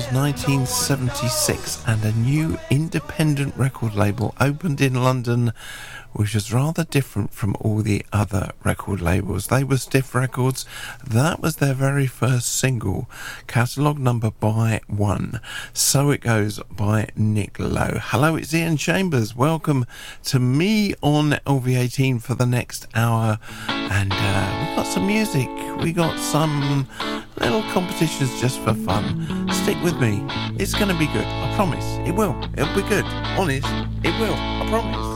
1976, and a new independent record label opened in London, which was rather different from all the other record labels. They were Stiff Records. That was their very first single, catalogue number by one. So It Goes by Nick Lowe. Hello, it's Ian Chambers. Welcome to me on LV18 for the next hour. And we've got some music. We got some little competitions just for fun. Stick with me. It's going to be good. I promise. It will. It'll be good. Honest. It will. I promise.